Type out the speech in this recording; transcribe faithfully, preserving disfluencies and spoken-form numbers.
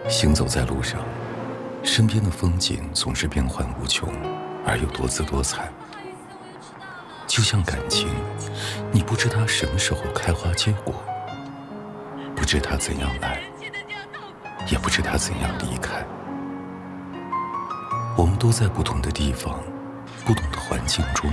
行走在路上，身边的风景总是变幻无穷，而又多姿多彩。就像感情，你不知它什么时候开花结果，不知它怎样来，也不知它怎样离开。我们都在不同的地方，不同的环境中